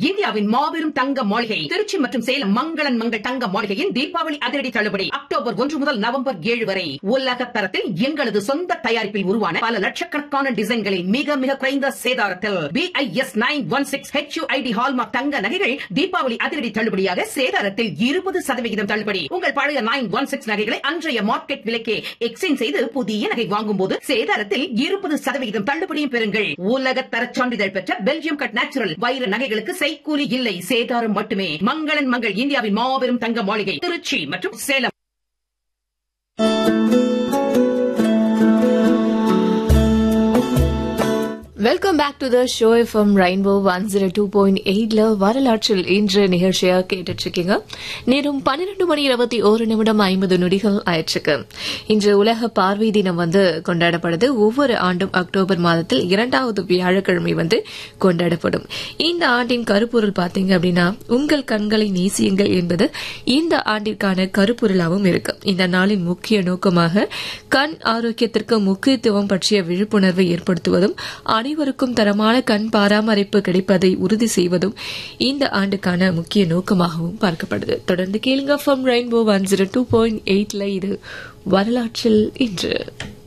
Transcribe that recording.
இந்தியாவின் மாபெரும் தங்க மாளிகை திருச்சி மற்றும் சேலம் மங்களன் மங்கள் தங்க மாளிகையின் தீபாவளி அதிரடி தள்ளுபடி அக்டோபர் 1 முதல் நவம்பர் 7 வரை. உலக தரத்தில் எங்களது சொந்த தயாரிப்பில் உருவான பல லட்சக்கணக்கான டிசைன்களில் மிக மிக குறைந்த சேதாரத்தில் BIS 916 HUID ஹால்மார்க் தங்க நகைகள் தீபாவளி அதிரடி தள்ளுபடியாக சேதாரத்தில் 20% தள்ளுபடி. உங்கள் பழைய 916 நகைகளை அன்றைய மார்க்கெட் விலைக்கே எக்ஸ்சேஞ்ச் செய்து புதிய நகை வாங்கும் போது சேதாரத்தில் 20% தள்ளுபடியும் பெறுங்கள். உலக தர சான்றிதழ் பெற்ற பெல்ஜியம் கட் நேச்சுரல் வைர நகைகளுக்கு செய்கூலி இல்லை, சேதாரம் மட்டுமே. மங்களன் மங்கள் இந்தியாவின் மாபெரும் தங்க மாளிகை திருச்சி மற்றும் Salem. Welcome back to the show FM rainbow 102.8ல வரலாற்றில் இன்று நிகழ்ச்சியா கேட்டுட்டு இருக்கீங்க. நேரம் 12:21 ஆயிடுச்சு. இன்று உலக பார்வை தினம் கொண்டாடப்படுது. ஒவ்வொரு ஆண்டும் அக்டோபர் மாதத்தில் 2வது வியாழக்கிழமை கொண்டாடப்படும். இந்த ஆண்டின் கருப்பொருள் பாத்தீங்க அப்படின்னா உங்கள் கண்களை நேசியுங்கள் என்பது இந்த ஆண்டிற்கான கருப்பொருளாகவும் இருக்கு. இந்த நாளின் முக்கிய நோக்கமாக கண் ஆரோக்கியத்திற்கு முக்கியத்துவம் பற்றிய விழிப்புணர்வை ஏற்படுத்துவதும் அனைவருக்கும் தரமான கண் பராமரிப்பு கிடைப்பதை உறுதி செய்வதும் இந்த ஆண்டுக்கான முக்கிய நோக்கமாகவும் பார்க்கப்படுது. தொடர்ந்து கேளுங்க ஃப்ரம் ரெயின்போ 102.8ல இது வரலாற்றில் இன்று.